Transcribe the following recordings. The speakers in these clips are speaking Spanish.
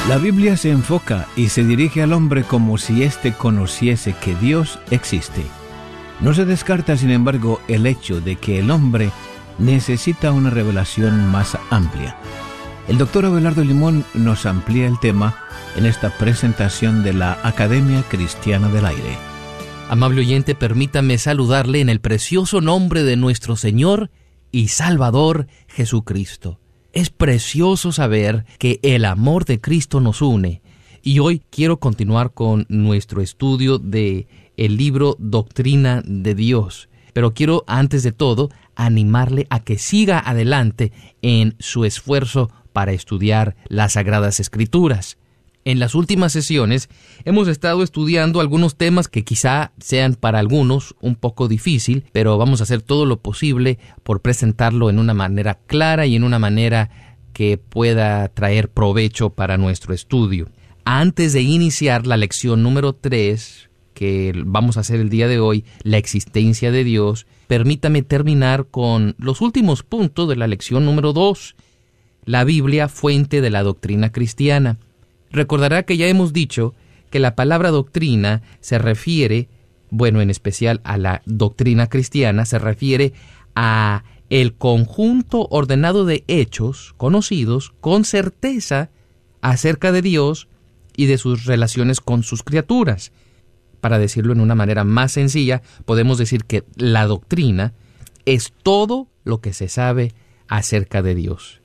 La Biblia se enfoca y se dirige al hombre como si éste conociese que Dios existe. No se descarta, sin embargo, el hecho de que el hombre necesita una revelación más amplia. El doctor Abelardo Limón nos amplía el tema en esta presentación de la Academia Cristiana del Aire. Amable oyente, permítame saludarle en el precioso nombre de nuestro Señor y Salvador Jesucristo. Es precioso saber que el amor de Cristo nos une. Y hoy quiero continuar con nuestro estudio de el libro Doctrina de Dios. Pero quiero, antes de todo, animarle a que siga adelante en su esfuerzo para estudiar las Sagradas Escrituras. En las últimas sesiones hemos estado estudiando algunos temas que quizá sean para algunos un poco difícil, pero vamos a hacer todo lo posible por presentarlo en una manera clara y en una manera que pueda traer provecho para nuestro estudio. Antes de iniciar la lección número 3, que vamos a hacer el día de hoy, la existencia de Dios, permítame terminar con los últimos puntos de la lección número 2, la Biblia, fuente de la doctrina cristiana. Recordará que ya hemos dicho que la palabra doctrina se refiere, en especial a la doctrina cristiana, se refiere a el conjunto ordenado de hechos conocidos con certeza acerca de Dios y de sus relaciones con sus criaturas. Para decirlo en una manera más sencilla, podemos decir que la doctrina es todo lo que se sabe acerca de Dios.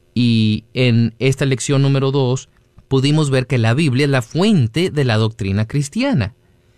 Y en esta lección número 2, pudimos ver que la Biblia es la fuente de la doctrina cristiana.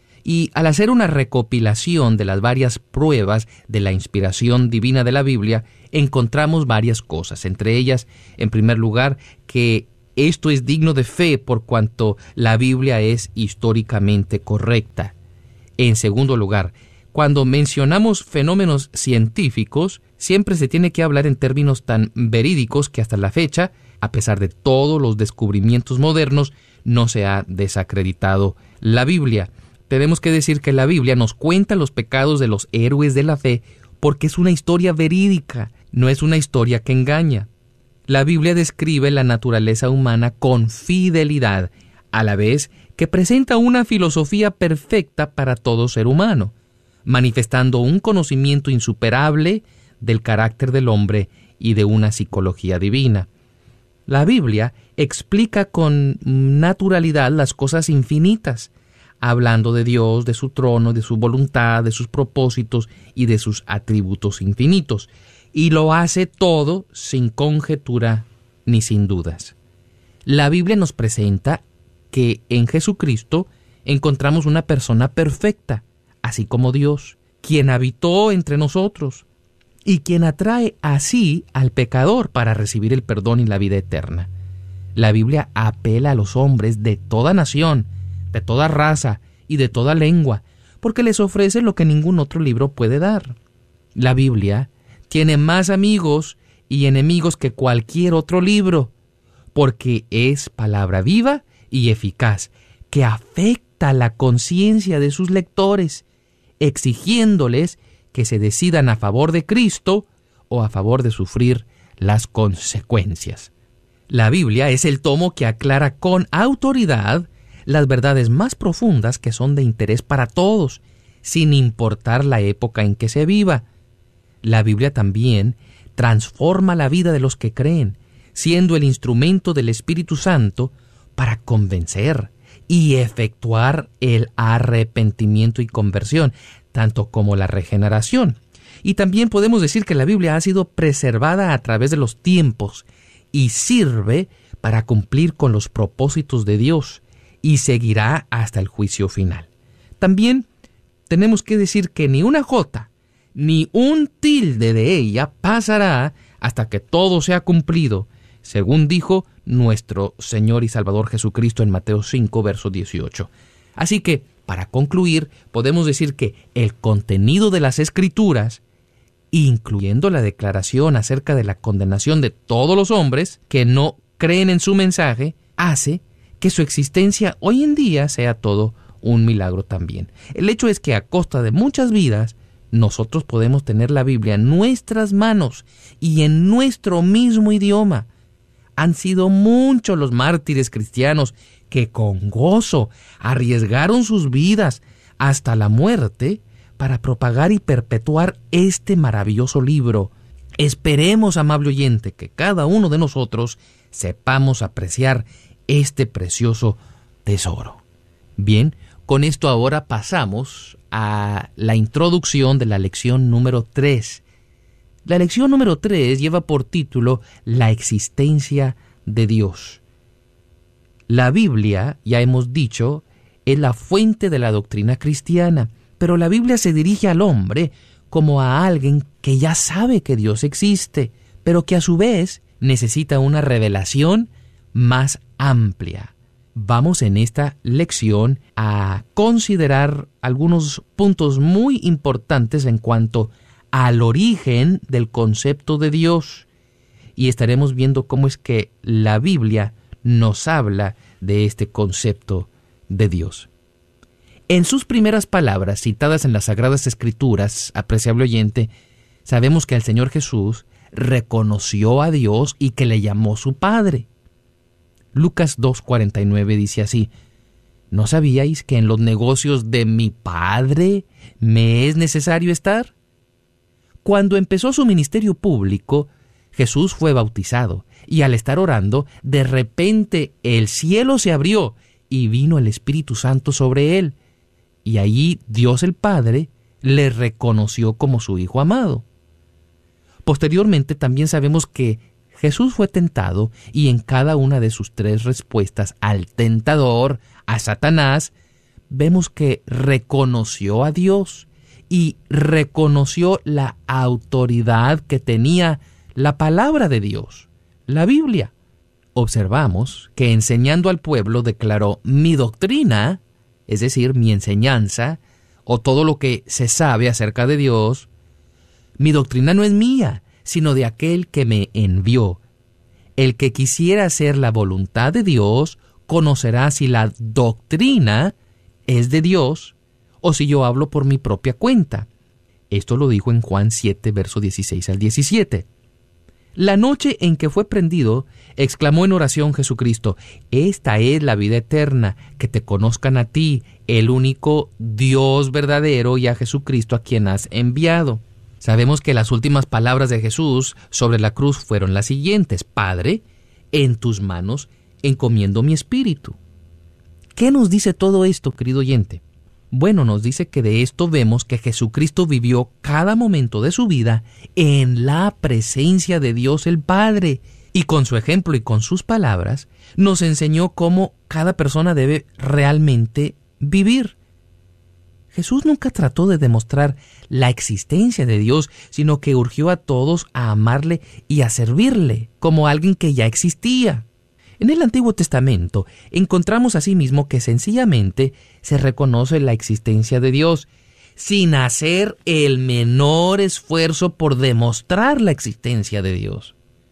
Y al hacer una recopilación de las varias pruebas de la inspiración divina de la Biblia, encontramos varias cosas. Entre ellas, en primer lugar, que esto es digno de fe por cuanto la Biblia es históricamente correcta. En segundo lugar, cuando mencionamos fenómenos científicos, siempre se tiene que hablar en términos tan verídicos que hasta la fecha, a pesar de todos los descubrimientos modernos, no se ha desacreditado la Biblia. Tenemos que decir que la Biblia nos cuenta los pecados de los héroes de la fe porque es una historia verídica, no es una historia que engaña. La Biblia describe la naturaleza humana con fidelidad, a la vez que presenta una filosofía perfecta para todo ser humano, manifestando un conocimiento insuperable del carácter del hombre y de una psicología divina. La Biblia explica con naturalidad las cosas infinitas, hablando de Dios, de su trono, de su voluntad, de sus propósitos y de sus atributos infinitos. Y lo hace todo sin conjetura ni sin dudas. La Biblia nos presenta que en Jesucristo encontramos una persona perfecta, así como Dios, quien habitó entre nosotros y quien atrae así al pecador para recibir el perdón y la vida eterna. La Biblia apela a los hombres de toda nación, de toda raza y de toda lengua, porque les ofrece lo que ningún otro libro puede dar. La Biblia tiene más amigos y enemigos que cualquier otro libro, porque es palabra viva y eficaz, que afecta la conciencia de sus lectores, exigiéndoles que se decidan a favor de Cristo o a favor de sufrir las consecuencias. La Biblia es el tomo que aclara con autoridad las verdades más profundas que son de interés para todos, sin importar la época en que se viva. La Biblia también transforma la vida de los que creen, siendo el instrumento del Espíritu Santo para convencer y efectuar el arrepentimiento y conversión, tanto como la regeneración. Y también podemos decir que la Biblia ha sido preservada a través de los tiempos y sirve para cumplir con los propósitos de Dios y seguirá hasta el juicio final. También tenemos que decir que ni una jota ni un tilde de ella pasará hasta que todo sea cumplido, según dijo nuestro Señor y Salvador Jesucristo en Mateo 5, verso 18. Así que, para concluir, podemos decir que el contenido de las Escrituras, incluyendo la declaración acerca de la condenación de todos los hombres que no creen en su mensaje, hace que su existencia hoy en día sea todo un milagro también. El hecho es que a costa de muchas vidas, nosotros podemos tener la Biblia en nuestras manos y en nuestro mismo idioma, Han sido muchos los mártires cristianos que con gozo arriesgaron sus vidas hasta la muerte para propagar y perpetuar este maravilloso libro. Esperemos, amable oyente, que cada uno de nosotros sepamos apreciar este precioso tesoro. Bien, con esto ahora pasamos a la introducción de la lección número 3. La lección número 3 lleva por título La existencia de Dios. La Biblia, ya hemos dicho, es la fuente de la doctrina cristiana, pero la Biblia se dirige al hombre como a alguien que ya sabe que Dios existe, pero que a su vez necesita una revelación más amplia. Vamos en esta lección a considerar algunos puntos muy importantes en cuanto al origen del concepto de Dios, y estaremos viendo cómo es que la Biblia nos habla de este concepto de Dios. En sus primeras palabras, citadas en las Sagradas Escrituras, apreciable oyente, sabemos que el Señor Jesús reconoció a Dios y que le llamó su Padre. Lucas 2:49 dice así: ¿No sabíais que en los negocios de mi Padre me es necesario estar? Cuando empezó su ministerio público, Jesús fue bautizado, y al estar orando, de repente el cielo se abrió y vino el Espíritu Santo sobre él, y allí Dios el Padre le reconoció como su Hijo amado. Posteriormente también sabemos que Jesús fue tentado, y en cada una de sus 3 respuestas al tentador, a Satanás, vemos que reconoció a Dios y reconoció la autoridad que tenía la palabra de Dios, la Biblia. Observamos que enseñando al pueblo declaró: mi doctrina, es decir, mi enseñanza, o todo lo que se sabe acerca de Dios, mi doctrina no es mía, sino de aquel que me envió. El que quisiera hacer la voluntad de Dios conocerá si la doctrina es de Dios o si yo hablo por mi propia cuenta. Esto lo dijo en Juan 7, verso 16 al 17. La noche en que fue prendido, exclamó en oración Jesucristo: esta es la vida eterna, que te conozcan a ti, el único Dios verdadero, y a Jesucristo a quien has enviado. Sabemos que las últimas palabras de Jesús sobre la cruz fueron las siguientes: Padre, en tus manos encomiendo mi espíritu. ¿Qué nos dice todo esto, querido oyente? Bueno, nos dice que de esto vemos que Jesucristo vivió cada momento de su vida en la presencia de Dios el Padre, y con su ejemplo y con sus palabras nos enseñó cómo cada persona debe realmente vivir. Jesús nunca trató de demostrar la existencia de Dios, sino que urgió a todos a amarle y a servirle como alguien que ya existía. En el Antiguo Testamento encontramos asimismo que sencillamente se reconoce la existencia de Dios, sin hacer el menor esfuerzo por demostrar la existencia de Dios.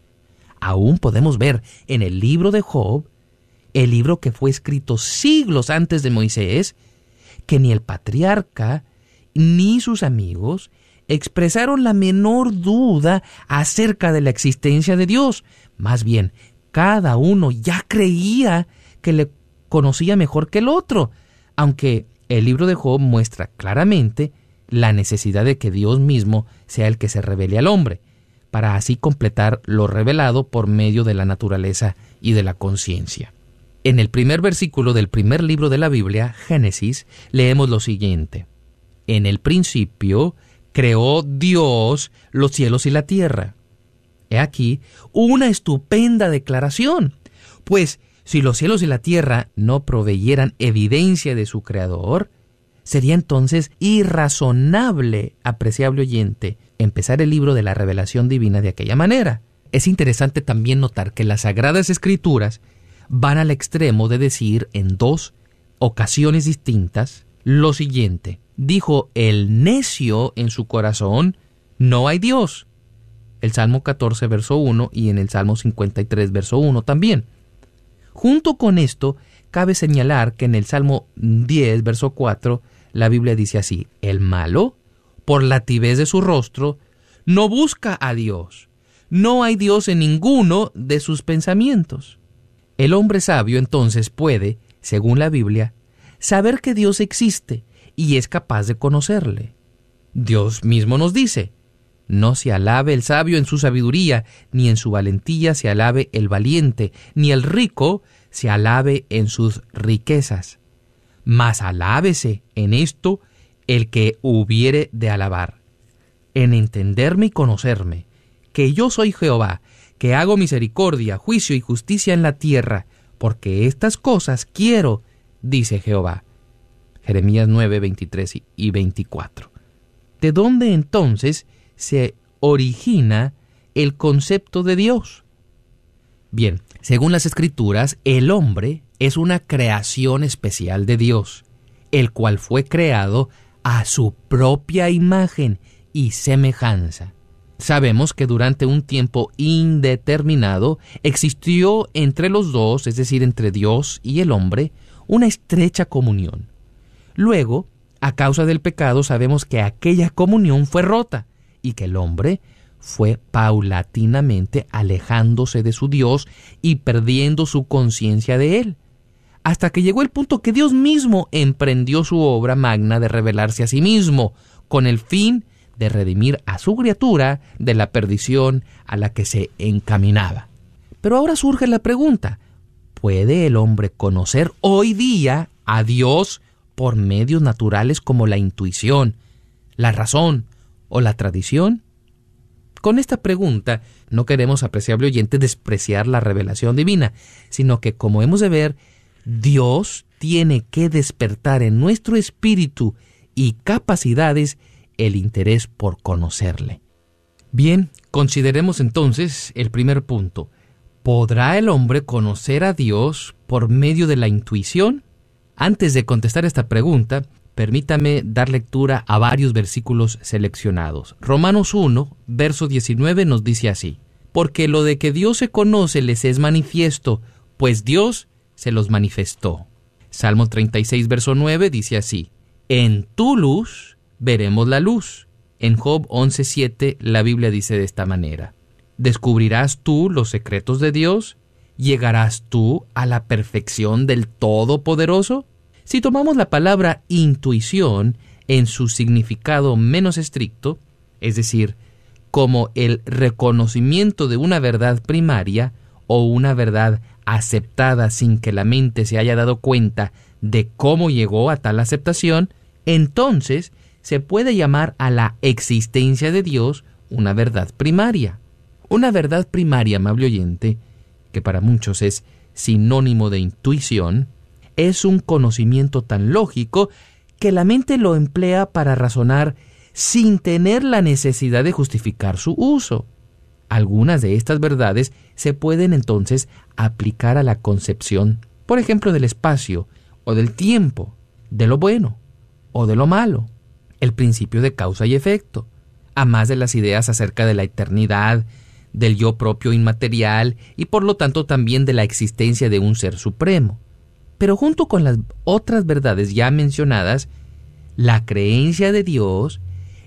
Aún podemos ver en el libro de Job, el libro que fue escrito siglos antes de Moisés, que ni el patriarca ni sus amigos expresaron la menor duda acerca de la existencia de Dios. Más bien, cada uno ya creía que le conocía mejor que el otro, aunque el libro de Job muestra claramente la necesidad de que Dios mismo sea el que se revele al hombre, para así completar lo revelado por medio de la naturaleza y de la conciencia. En el primer versículo del primer libro de la Biblia, Génesis, leemos lo siguiente: en el principio creó Dios los cielos y la tierra. He aquí una estupenda declaración, pues si los cielos y la tierra no proveyeran evidencia de su creador, sería entonces irrazonable, apreciable oyente, empezar el libro de la revelación divina de aquella manera. Es interesante también notar que las Sagradas Escrituras van al extremo de decir en 2 ocasiones distintas lo siguiente: dijo el necio en su corazón, no hay Dios. El Salmo 14, verso 1, y en el Salmo 53, verso 1 también. Junto con esto, cabe señalar que en el Salmo 10, verso 4, la Biblia dice así: el malo, por la altivez de su rostro, no busca a Dios, No hay Dios en ninguno de sus pensamientos. El hombre sabio entonces puede, según la Biblia, saber que Dios existe y es capaz de conocerle. Dios mismo nos dice: no se alabe el sabio en su sabiduría, ni en su valentía se alabe el valiente, ni el rico se alabe en sus riquezas. Mas alábese en esto el que hubiere de alabar, en entenderme y conocerme, que yo soy Jehová, que hago misericordia, juicio y justicia en la tierra, porque estas cosas quiero, dice Jehová. Jeremías 9, 23 y 24. ¿De dónde entonces se origina el concepto de Dios? Bien, según las Escrituras, el hombre es una creación especial de Dios, el cual fue creado a su propia imagen y semejanza. Sabemos que durante un tiempo indeterminado existió entre los dos, es decir, entre Dios y el hombre, una estrecha comunión. Luego, a causa del pecado, sabemos que aquella comunión fue rota y que el hombre fue paulatinamente alejándose de su Dios y perdiendo su conciencia de él, hasta que llegó el punto que Dios mismo emprendió su obra magna de revelarse a sí mismo, con el fin de redimir a su criatura de la perdición a la que se encaminaba. Pero ahora surge la pregunta: ¿puede el hombre conocer hoy día a Dios por medios naturales como la intuición, la razón o la tradición? Con esta pregunta no queremos, apreciable oyente, despreciar la revelación divina, sino que, como hemos de ver, Dios tiene que despertar en nuestro espíritu y capacidades el interés por conocerle. Bien, consideremos entonces el primer punto. ¿Podrá el hombre conocer a Dios por medio de la intuición? Antes de contestar esta pregunta, permítame dar lectura a varios versículos seleccionados. Romanos 1, verso 19 nos dice así: porque lo de que Dios se conoce les es manifiesto, pues Dios se los manifestó. Salmo 36, verso 9 dice así: en tu luz veremos la luz. En Job 11:7 la Biblia dice de esta manera: ¿descubrirás tú los secretos de Dios? ¿Llegarás tú a la perfección del Todopoderoso? Si tomamos la palabra intuición en su significado menos estricto, es decir, como el reconocimiento de una verdad primaria o una verdad aceptada sin que la mente se haya dado cuenta de cómo llegó a tal aceptación, entonces se puede llamar a la existencia de Dios una verdad primaria. Una verdad primaria, amable oyente, que para muchos es sinónimo de intuición, es un conocimiento tan lógico que la mente lo emplea para razonar sin tener la necesidad de justificar su uso. Algunas de estas verdades se pueden entonces aplicar a la concepción, por ejemplo, del espacio o del tiempo, de lo bueno o de lo malo, el principio de causa y efecto, a más de las ideas acerca de la eternidad, del yo propio inmaterial y por lo tanto también de la existencia de un ser supremo. Pero junto con las otras verdades ya mencionadas, la creencia de Dios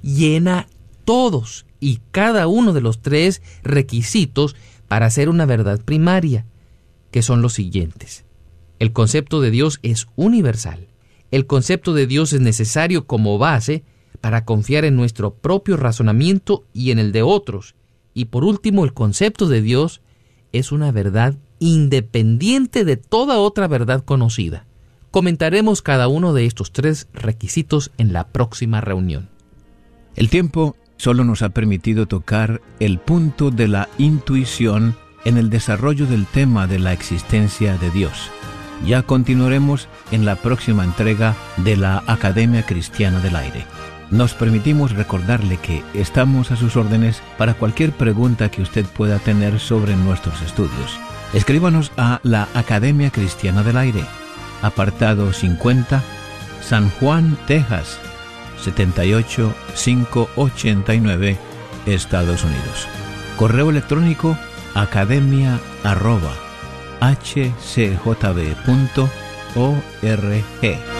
llena todos y cada uno de los tres requisitos para ser una verdad primaria, que son los siguientes. El concepto de Dios es universal. El concepto de Dios es necesario como base para confiar en nuestro propio razonamiento y en el de otros. Y por último, el concepto de Dios es una verdad independiente de toda otra verdad conocida. Comentaremos cada uno de estos tres requisitos en la próxima reunión. El tiempo solo nos ha permitido tocar el punto de la intuición en el desarrollo del tema de la existencia de Dios. Ya continuaremos en la próxima entrega de la Academia Cristiana del Aire. Nos permitimos recordarle que estamos a sus órdenes para cualquier pregunta que usted pueda tener sobre nuestros estudios. Escríbanos a la Academia Cristiana del Aire, apartado 50, San Juan, Texas, 78589, Estados Unidos. Correo electrónico academia@hcjb.org.